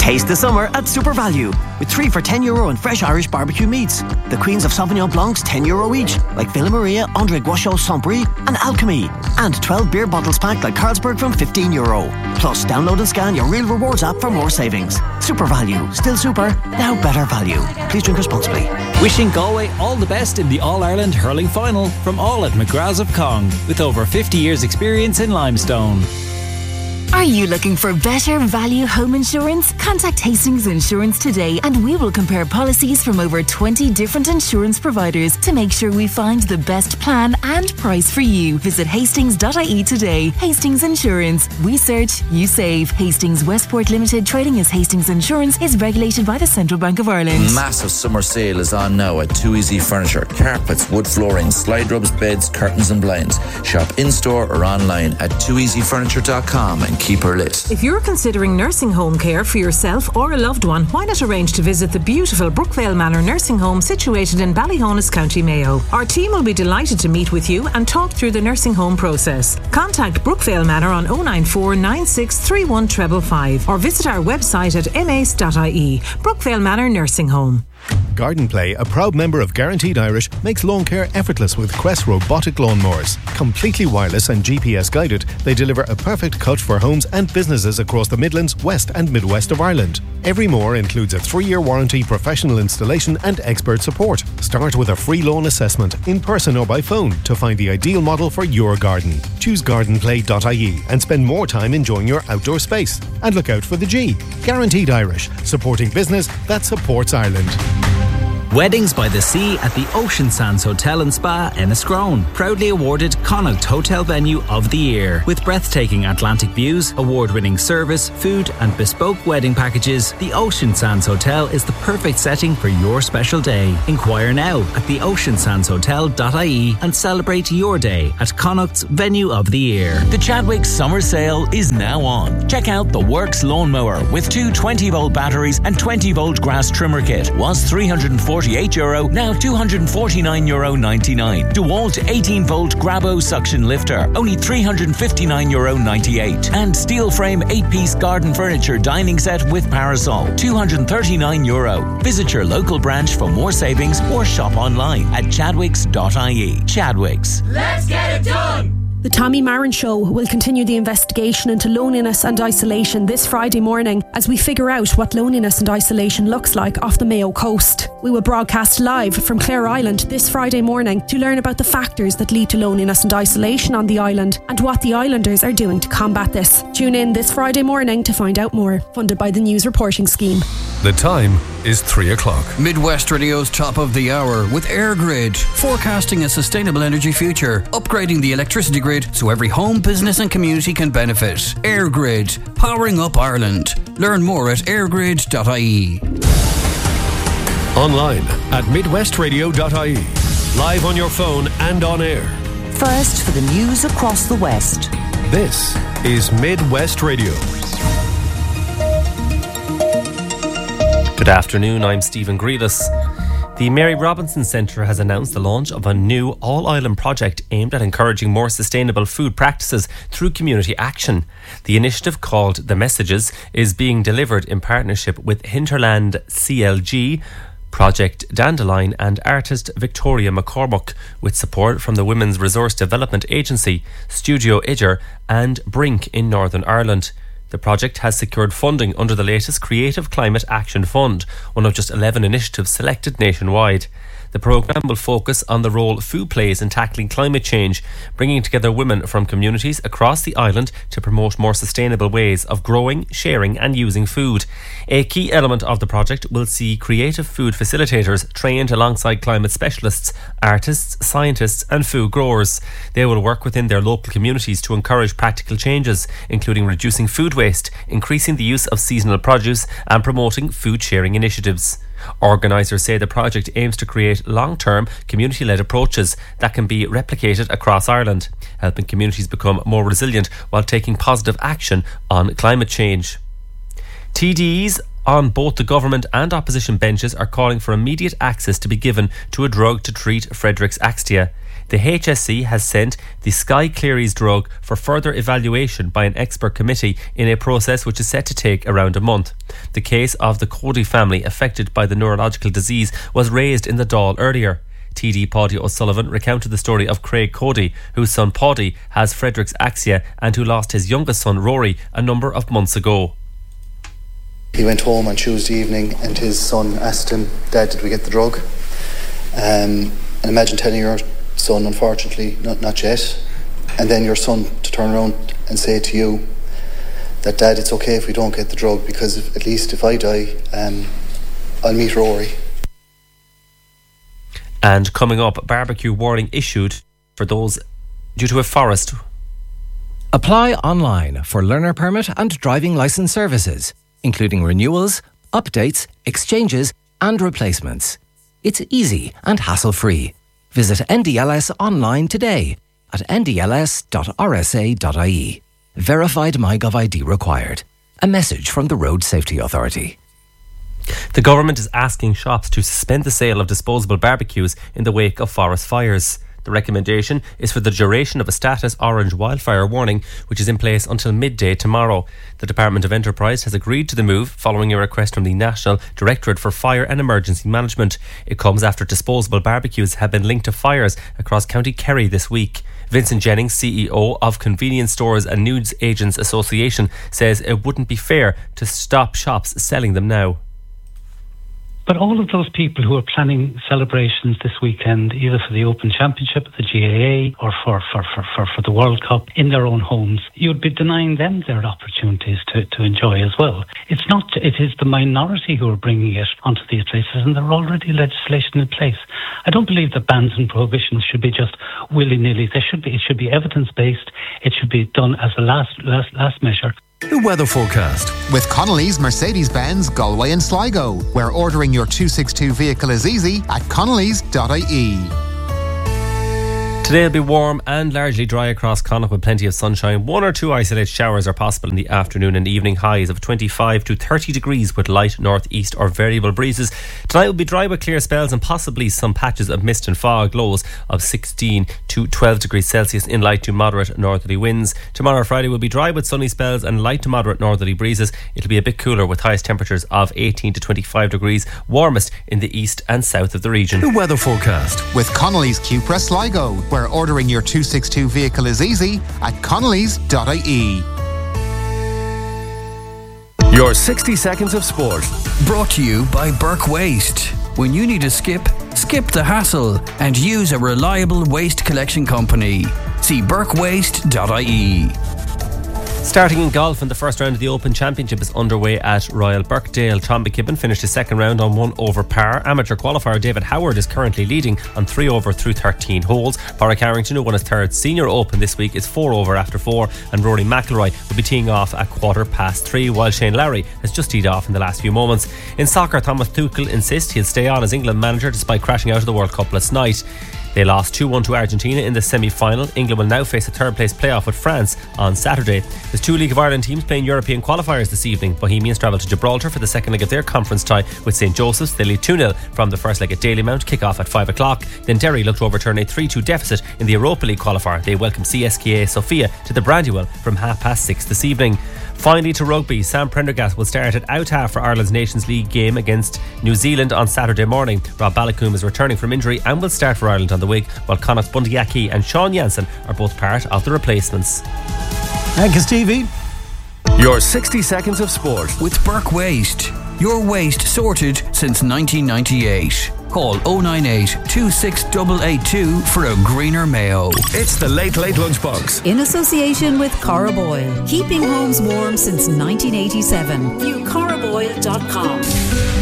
Taste the summer at Super Value, with 3 for €10 in fresh Irish barbecue meats. The Queens of Sauvignon Blancs €10 each, like Villa Maria, André Guachot, Saint-Brie and Alchemy. And 12 beer bottles packed like Carlsberg from €15. Plus, download and scan your Real Rewards app for more savings. Super Value, still super, now better value. Please drink responsibly. Wishing Galway all the best in the All-Ireland Hurling Final from all at McGrath's of Cong, with over 50 years experience in limestone. Are you looking for better value home insurance? Contact Hastings Insurance today and we will compare policies from over 20 different insurance providers to make sure we find the best plan and price for you. Visit hastings.ie today. Hastings Insurance. We search, you save. Hastings Westport Limited, trading as Hastings Insurance, is regulated by the Central Bank of Ireland. Massive summer sale is on now at Too Easy Furniture. Carpets, wood flooring, slide rubs, beds, curtains and blinds. Shop in-store or online at toeasyfurniture.com and keep her lit. If you're considering nursing home care for yourself or a loved one, why not arrange to visit the beautiful Brookvale Manor Nursing Home situated in Ballyhonus, County Mayo. Our team will be delighted to meet with you and talk through the nursing home process. Contact Brookvale Manor on 094 9631 555 or visit our website at mace.ie. Brookvale Manor Nursing Home. Garden Play, a proud member of Guaranteed Irish, makes lawn care effortless with Crest robotic lawnmowers. Completely wireless and GPS guided, they deliver a perfect cut for homes and businesses across the Midlands, West and Midwest of Ireland. Every mower includes a 3-year warranty, professional installation and expert support. Start with a free lawn assessment, in person or by phone, to find the ideal model for your garden. Choose gardenplay.ie and spend more time enjoying your outdoor space. And look out for the G. Guaranteed Irish, supporting business that supports Ireland. Weddings by the Sea at the Ocean Sands Hotel and Spa, Enniscrone. Proudly awarded Connaught Hotel Venue of the Year. With breathtaking Atlantic views, award-winning service, food and bespoke wedding packages, the Ocean Sands Hotel is the perfect setting for your special day. Inquire now at theoceansandshotel.ie and celebrate your day at Connaught's Venue of the Year. The Chadwick Summer Sale is now on. Check out the Works Lawnmower with 2 20-volt batteries and 20-volt grass trimmer kit. Was €348, now €249.99. DeWalt 18-volt Grabo suction lifter, only €359.98. And steel frame 8-piece garden furniture dining set with parasol, €239. Visit your local branch for more savings or shop online at chadwicks.ie. Chadwicks. Let's get it done! The Tommy Marin Show will continue the investigation into loneliness and isolation this Friday morning as we figure out what loneliness and isolation looks like off the Mayo coast. We will broadcast live from Clare Island this Friday morning to learn about the factors that lead to loneliness and isolation on the island and what the islanders are doing to combat this. Tune in this Friday morning to find out more. Funded by the News Reporting Scheme. The time is 3 o'clock. Midwest Radio's Top of the Hour with EirGrid, forecasting a sustainable energy future, upgrading the electricity grid so every home, business and community can benefit. EirGrid, powering up Ireland. Learn more at airgrid.ie. Online at midwestradio.ie. Live on your phone and on air. First for the news across the West. This is Midwest Radio. Good afternoon, I'm Stephen Grealis. The Mary Robinson Centre has announced the launch of a new all-island project aimed at encouraging more sustainable food practices through community action. The initiative, called The Messages, is being delivered in partnership with Hinterland CLG, Project Dandelion and artist Victoria McCormack, with support from the Women's Resource Development Agency, Studio Idger and Brink in Northern Ireland. The project has secured funding under the latest Creative Climate Action Fund, one of just 11 initiatives selected nationwide. The programme will focus on the role food plays in tackling climate change, bringing together women from communities across the island to promote more sustainable ways of growing, sharing and using food. A key element of the project will see creative food facilitators trained alongside climate specialists, artists, scientists and food growers. They will work within their local communities to encourage practical changes, including reducing food waste, increasing the use of seasonal produce and promoting food sharing initiatives. Organisers say the project aims to create long-term community-led approaches that can be replicated across Ireland, helping communities become more resilient while taking positive action on climate change. TDs on both the government and opposition benches are calling for immediate access to be given to a drug to treat Friedreich's Ataxia. The HSE has sent the Sky Clearies drug for further evaluation by an expert committee in a process which is set to take around a month. The case of the Cody family affected by the neurological disease was raised in the Dáil earlier. TD Paddy O'Sullivan recounted the story of Craig Cody, whose son Paddy has Friedreich's ataxia and who lost his youngest son Rory a number of months ago. He went home on Tuesday evening and his son asked him, "Dad, did we get the drug?" And imagine telling your son, unfortunately, not yet, and then your son to turn around and say to you that, "Dad, it's okay if we don't get the drug, because at least if I die, I'll meet Rory." And coming up, barbecue warning issued for those due to a forest. Apply online for learner permit and driving licence services, including renewals, updates, exchanges and replacements. It's easy and hassle-free. Visit NDLS online today at ndls.rsa.ie. Verified MyGov ID required. A message from the Road Safety Authority. The government is asking shops to suspend the sale of disposable barbecues in the wake of forest fires. The recommendation is for the duration of a status orange wildfire warning, which is in place until midday tomorrow. The Department of Enterprise has agreed to the move following a request from the National Directorate for Fire and Emergency Management. It comes after disposable barbecues have been linked to fires across County Kerry this week. Vincent Jennings, CEO of Convenience Stores and News Agents Association, says it wouldn't be fair to stop shops selling them now. But all of those people who are planning celebrations this weekend, either for the Open Championship, the GAA, or for the World Cup in their own homes, you'd be denying them their opportunities to enjoy as well. It is the minority who are bringing it onto these places, and there are already legislation in place. I don't believe that bans and prohibitions should be just willy-nilly. It should be evidence-based. It should be done as a last measure. The weather forecast with Connolly's Mercedes-Benz Galway and Sligo, where ordering your 262 vehicle is easy at connolly's.ie. Today will be warm and largely dry across Connacht with plenty of sunshine. 1 or 2 isolated showers are possible in the afternoon and evening, highs of 25 to 30 degrees with light northeast or variable breezes. Tonight will be dry with clear spells and possibly some patches of mist and fog, lows of 16 to 12 degrees Celsius in light to moderate northerly winds. Tomorrow, Friday, will be dry with sunny spells and light to moderate northerly breezes. It'll be a bit cooler with highest temperatures of 18 to 25 degrees, warmest in the east and south of the region. The weather forecast with Connolly's Cupra Sligo, where ordering your 262 vehicle is easy at connolly's.ie. Your 60 seconds of sport. Brought to you by Burke Waste. When you need a skip the hassle and use a reliable waste collection company. See burkewaste.ie. Starting in golf, and the first round of the Open Championship is underway at Royal Birkdale. Tom McKibben finished his second round on 1 over par. Amateur qualifier David Howard is currently leading on 3 over through 13 holes. Padraig Harrington, who won his third Senior Open this week, is 4 over after 4, and Rory McIlroy will be teeing off at 3:15, while Shane Lowry has just teed off in the last few moments. In soccer, Thomas Tuchel insists he'll stay on as England manager despite crashing out of the World Cup last night. They lost 2-1 to Argentina in the semi-final. England will now face a third-place playoff with France on Saturday. There's 2 League of Ireland teams playing European qualifiers this evening. Bohemians travel to Gibraltar for the second leg of their conference tie with St Joseph's. They lead 2-0 from the first leg at Dalymount. Kick-off at 5 o'clock. Then Derry look to overturn a 3-2 deficit in the Europa League qualifier. They welcome CSKA Sofia to the Brandywell from 6:30 this evening. Finally, to rugby, Sam Prendergast will start at out half for Ireland's Nations League game against New Zealand on Saturday morning. Rob Balakoom is returning from injury and will start for Ireland on the wing, while Connacht's Bundy Aki and Sean Jansen are both part of the replacements. Thank you, Stevie. Your 60 seconds of sport with Burke Waste. Your waste sorted since 1998. Call 098 26882 for a greener Mayo. It's the Late Late Lunchbox. In association with Coroboil. Keeping homes warm since 1987. View coroboil.com.